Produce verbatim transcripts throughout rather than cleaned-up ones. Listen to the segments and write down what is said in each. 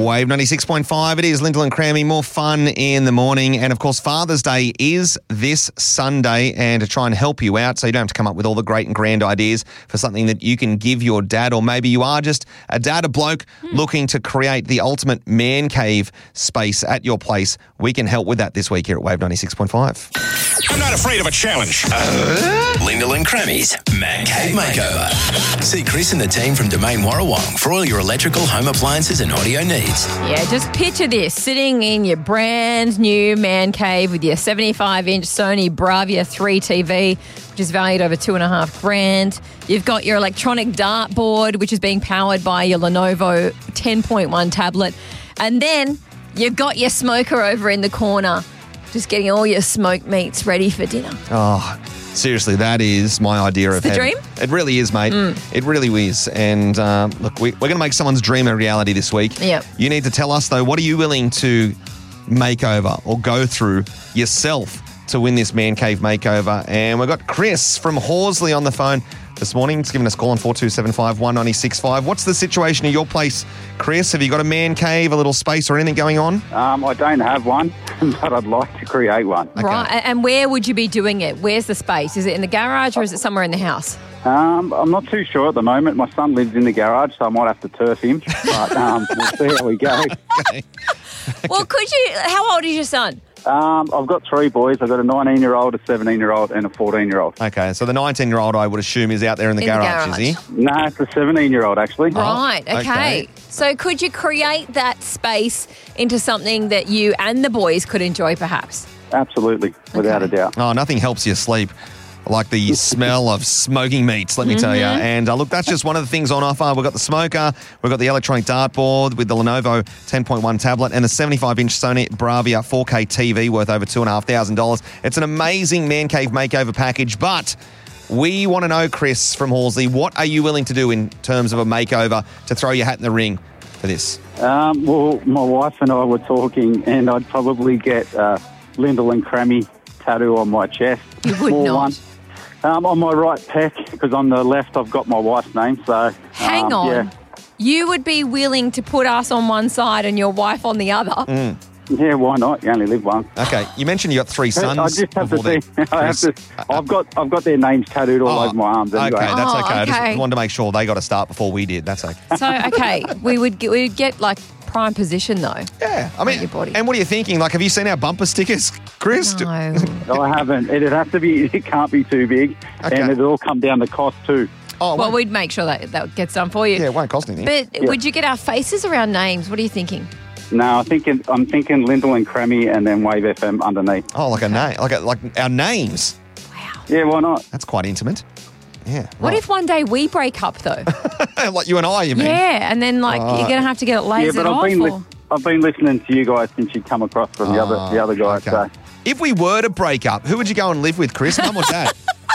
Wave ninety-six point five. It is Lyndall and Crammy. More fun in the morning. And, of course, Father's Day is this Sunday. And to try and help you out so you don't have to come up with all the great and grand ideas for something that you can give your dad, or maybe you are just a dad, a bloke, hmm. looking to create the ultimate man cave space at your place, we can help with that this week here at Wave ninety-six point five. I'm not afraid of a challenge. Uh, Lyndall and Crammy's Man Cave Makeover. See Chris and the team from Domain Warrawong for all your electrical, home appliances and audio needs. Yeah, just picture this, sitting in your brand new man cave with your seventy-five inch Sony Bravia three T V, which is valued over two and a half grand. You've got your electronic dartboard, which is being powered by your Lenovo ten point one tablet. And then you've got your smoker over in the corner, just getting all your smoked meats ready for dinner. Oh, seriously, that is my idea it's of the heaven. dream? It really is, mate. Mm. It really is. And um, look, we, we're going to make someone's dream a reality this week. Yep. You need to tell us, though, what are you willing to make over or go through yourself to win this Man Cave Makeover? And we've got Chris from Horsley on the phone this morning. He's giving us a call on four two seven five, one nine six five. What's the situation at your place, Chris? Have you got a man cave, a little space or anything going on? Um, I don't have one, but I'd like to create one. Okay. Right, and where would you be doing it? Where's the space? Is it in the garage or is it somewhere in the house? Um, I'm not too sure at the moment. My son lives in the garage, so I might have to turf him. But um, we'll see how we go. Okay. Well, could you, how old is your son? Um, I've got three boys. I've got a nineteen-year-old, a seventeen-year-old, and a fourteen-year-old. Okay, so the nineteen-year-old, I would assume, is out there in the, In the garage, garage. is he? No, it's a seventeen-year-old, actually. Right, Oh, okay. okay. So could you create that space into something that you and the boys could enjoy, perhaps? Absolutely, without Okay. a doubt. Oh, nothing helps you sleep like the smell of smoking meats, let me tell you. And uh, look, that's just one of the things on offer. We've got the smoker, we've got the electronic dartboard with the Lenovo ten point one tablet and the seventy-five inch Sony Bravia four K T V worth over two thousand five hundred dollars. It's an amazing man cave makeover package, but we want to know, Chris from Horsley, what are you willing to do in terms of a makeover to throw your hat in the ring for this? Um, well, my wife and I were talking, and I'd probably get uh, Lyndall and Crammy tattoo on my chest. You would Small not. one. Um, on my right pec, because on the left I've got my wife's name, so... Hang um, on. Yeah. You would be willing to put us on one side and your wife on the other? Mm. Yeah, why not? You only live once. Okay, you mentioned you got three sons. I just have to before see. then, I have Chris. to, I've got I've got their names tattooed all Oh, over my arms anyway. Okay, that's Oh, okay. I okay. just wanted to make sure they got to start before we did. That's okay. So, okay, we would get, we would get like prime position though. Yeah, I mean, your body. and what are you thinking? Like, have you seen our bumper stickers, Chris? No. I haven't. It'd have to be. It can't be too big, Okay. and it'll all come down to cost too. Oh, Well, well, we'd make sure that that gets done for you. yeah, it won't cost anything. But would you get our faces or our names? What are you thinking? No, I think it, I'm thinking Lyndall and Crammy, and then Wave F M underneath. oh, like a name, like a, like our names. Wow. Yeah, why not? That's quite intimate. Yeah. What if one day we break up though? if, like you and I, you mean? Yeah, and then like Oh. you're gonna have to get it Yeah, lasered but I've off. been or... li- I've been listening to you guys since you come across from the Oh, other the other guys. okay. So. If we were to break up, who would you go and live with, Chris? Mum or dad?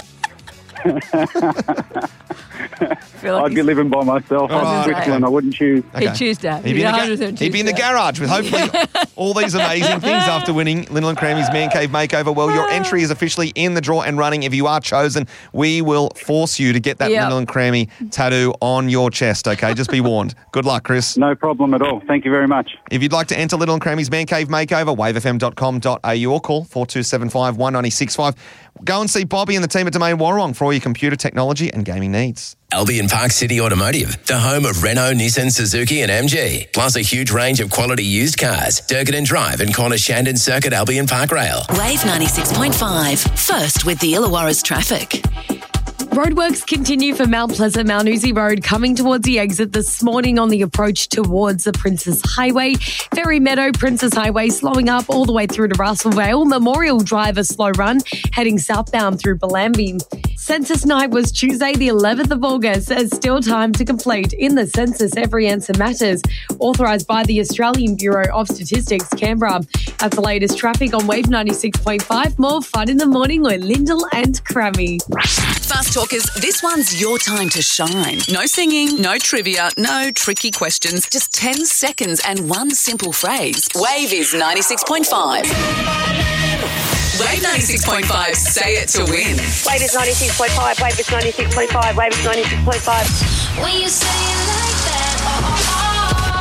I feel like I'd be he's- living by myself. All I'm right. Switzerland. I wouldn't choose. He'd Okay. choose Dad. He'd be, in the, one ga- hundred percent he'd be in the choose Dad. garage with hopefully all these amazing things after winning Lyndall and Crammy's Man Cave Makeover. Well, your entry is officially in the draw and running. If you are chosen, we will force you to get that Yep. Lyndall and Crammy tattoo on your chest, okay? Just be warned. Good luck, Chris. No problem at all. Thank you very much. If you'd like to enter Lyndall and Crammy's Man Cave Makeover, wave f m dot com dot a u or call four two seven five, one nine six five. Go and see Bobby and the team at Domain Warrawong for all your computer technology and gaming needs. Albion Park City Automotive, the home of Renault, Nissan, Suzuki and M G. Plus a huge range of quality used cars. Durkin Drive and Corner Shandon Circuit Albion Park Rail. Wave ninety-six point five. First with the Illawarra's traffic. Roadworks continue for Mount Pleasant, Malnousi Road, coming towards the exit this morning on the approach towards the Princess Highway. Ferry Meadow, Princess Highway, slowing up all the way through to Russellvale. Memorial Drive, a slow run, heading southbound through Bellambi. Census night was Tuesday, the eleventh of August. There's still time to complete in the census. Every answer matters. Authorised by the Australian Bureau of Statistics, Canberra. That's the latest traffic on Wave ninety-six point five. More fun in the morning with Lyndall and Crammy. Fast Talkers, this one's your time to shine. No singing, no trivia, no tricky questions. Just ten seconds and one simple phrase. Wave is ninety-six point five. Wave ninety-six point five. Say it to win. Wave is ninety-six point five. Wave is ninety-six point five. Wave is ninety-six point five. When you say it like that, oh, oh, oh. Every time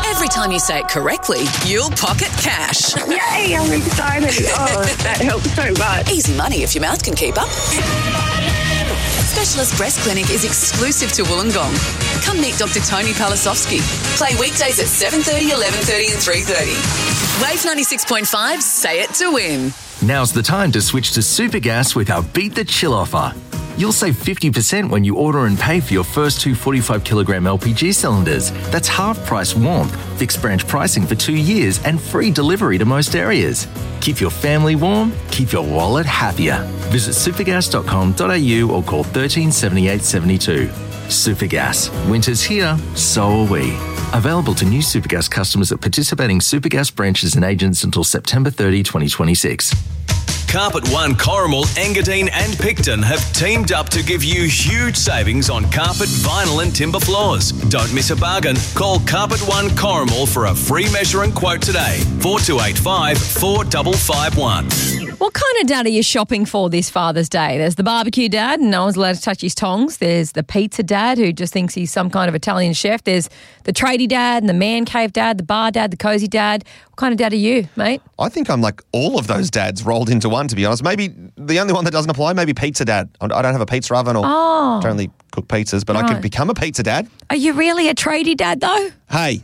time you say it correctly, you'll pocket cash. Yay, I'm excited. Oh, that helps so much. Easy money if your mouth can keep up. Specialist Breast Clinic is exclusive to Wollongong. Come meet Doctor Tony Palasovsky. Play weekdays at seven thirty, eleven thirty and three thirty. Wave ninety-six point five, say it to win. Now's the time to switch to Supergas with our Beat the Chill offer. You'll save fifty percent when you order and pay for your first two forty-five kilogram L P G cylinders. That's half price warmth, fixed branch pricing for two years and free delivery to most areas. Keep your family warm, keep your wallet happier. Visit supergas dot com dot a u or call one three seven eight seven two. Supergas. Winter's here, so are we. Available to new Supergas customers at participating Supergas branches and agents until September thirtieth, twenty twenty-six. Carpet One, Corrimal, Engadine and Picton have teamed up to give you huge savings on carpet, vinyl and timber floors. Don't miss a bargain. Call Carpet One Corrimal for a free measure and quote today. four two eight five, four five five one. What kind of dad are you shopping for this Father's Day? There's the barbecue dad, and no one's allowed to touch his tongs. There's the pizza dad, who just thinks he's some kind of Italian chef. There's the tradie dad and the man cave dad, the bar dad, the cozy dad. What kind of dad are you, mate? I think I'm like all of those dads rolled into one, to be honest. Maybe the only one that doesn't apply, maybe pizza dad. I don't have a pizza oven or Oh. don't really cook pizzas, but I Right. could become a pizza dad. Are you really a tradie dad, though? Hey,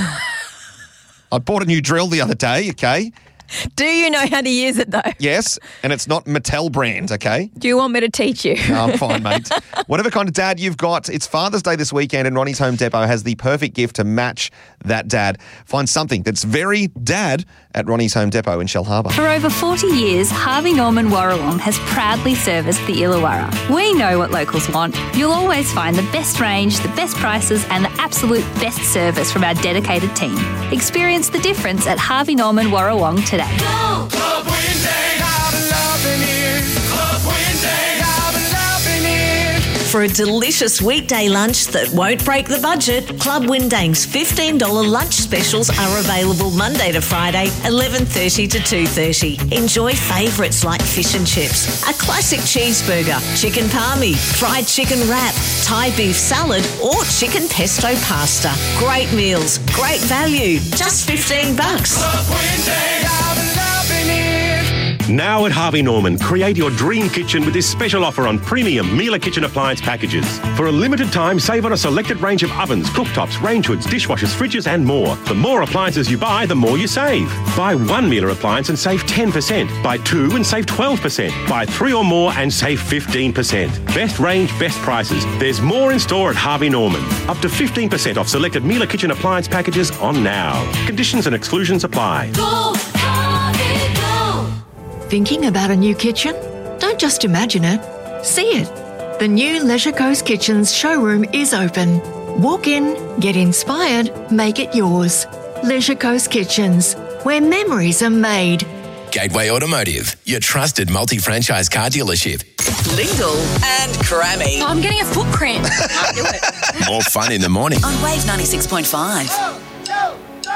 I bought a new drill the other day, okay? Do you know how to use it, though? Yes, and it's not Mattel brand, okay? Do you want me to teach you? No, I'm fine, mate. Whatever kind of dad you've got, it's Father's Day this weekend, and Ronnie's Home Depot has the perfect gift to match that dad. Find something that's very dad at Ronnie's Home Depot in Shell Harbour. For over forty years, Harvey Norman Warrawong has proudly serviced the Illawarra. We know what locals want. You'll always find the best range, the best prices and the absolute best service from our dedicated team. Experience the difference at Harvey Norman Warrawong today. Go! Club Wednesday, I've been loving it. Club Wednesday, I've been loving it. For a delicious weekday lunch that won't break the budget, Club Windang's fifteen dollars lunch specials are available Monday to Friday, eleven thirty to two thirty. Enjoy favourites like fish and chips, a classic cheeseburger, chicken palmy, fried chicken wrap, Thai beef salad or chicken pesto pasta. Great meals, great value, just fifteen bucks. Club Wednesday, I've been loving it. Now at Harvey Norman, create your dream kitchen with this special offer on premium Miele kitchen appliance packages. For a limited time, save on a selected range of ovens, cooktops, range hoods, dishwashers, fridges and more. The more appliances you buy, the more you save. Buy one Miele appliance and save ten percent. Buy two and save twelve percent. Buy three or more and save fifteen percent. Best range, best prices. There's more in store at Harvey Norman. Up to fifteen percent off selected Miele kitchen appliance packages on now. Conditions and exclusions apply. Go, Harvey, go. Thinking about a new kitchen? Don't just imagine it, see it. The new Leisure Coast Kitchens showroom is open. Walk in, get inspired, make it yours. Leisure Coast Kitchens, where memories are made. Gateway Automotive, your trusted multi-franchise car dealership. Lindell and Crammy. I'm getting a foot cramp. I can't do it. More fun in the morning. On Wave ninety-six point five.